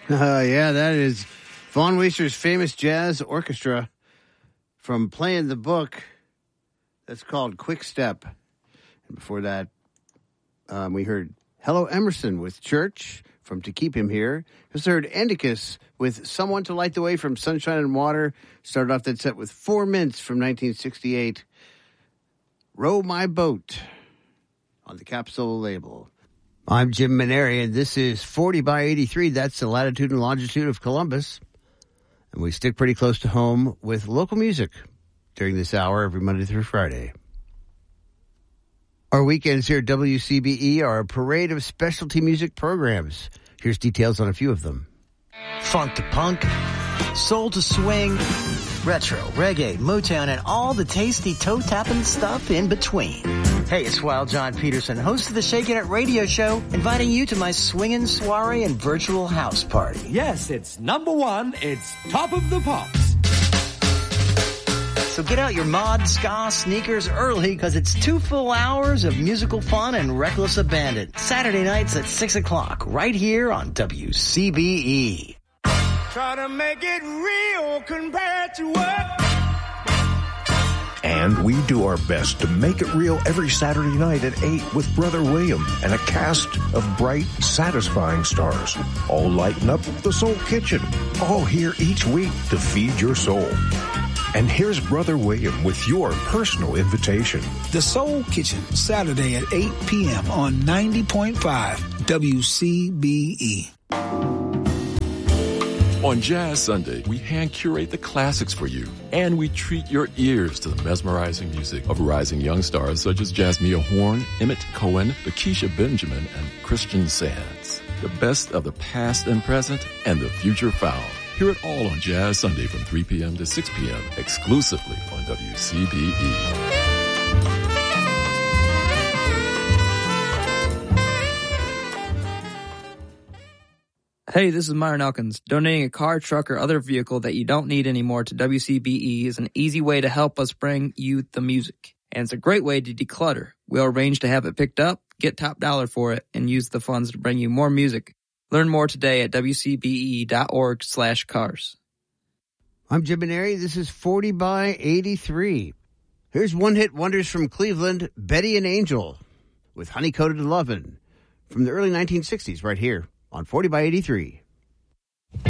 Yeah, that is Vaughn Weiser's famous jazz orchestra from playing the book that's called Quick Step. And before that, we heard Hello Emerson with Church from To Keep Him Here. Just heard Endicus with Someone to Light the Way from Sunshine and Water. Started off that set with Four Mints from 1968. Row My Boat on the Capsule label. I'm Jim Maneri, and this is 40 by 83. That's the latitude and longitude of Columbus. And we stick pretty close to home with local music during this hour every Monday through Friday. Our weekends here at WCBE are a parade of specialty music programs. Here's details on a few of them. Funk to punk, soul to swing, retro, reggae, Motown, and all the tasty toe-tapping stuff in between. Hey, it's Wild John Peterson, host of the Shakin' It radio show, inviting you to my swinging soiree and virtual house party. Yes, it's number one. It's Top of the Pops. So get out your mod, ska, sneakers early, because it's 2 full hours of musical fun and reckless abandon. Saturday nights at 6 o'clock, right here on WCBE. Try to make it real compared to what? And we do our best to make it real every Saturday night at 8 with Brother William and a cast of bright, satisfying stars. All lighten up the Soul Kitchen. All here each week to feed your soul. And here's Brother William with your personal invitation. The Soul Kitchen, Saturday at 8 p.m. on 90.5 WCBE. On Jazz Sunday, we hand-curate the classics for you, and we treat your ears to the mesmerizing music of rising young stars such as Jasmia Horn, Emmett Cohen, Lakeisha Benjamin, and Christian Sands. The best of the past and present, and the future found. Hear it all on Jazz Sunday from 3 p.m. to 6 p.m., exclusively on WCBE. Hey, this is Myron Elkins. Donating a car, truck, or other vehicle that you don't need anymore to WCBE is an easy way to help us bring you the music. And it's a great way to declutter. We'll arrange to have it picked up, get top dollar for it, and use the funds to bring you more music. Learn more today at wcbe.org/cars. I'm Jim Maneri. This is 40 by 83. Here's one-hit wonders from Cleveland, Betty and Angel, with Honey-Coated Lovin' from the early 1960s right here on 40 by 83.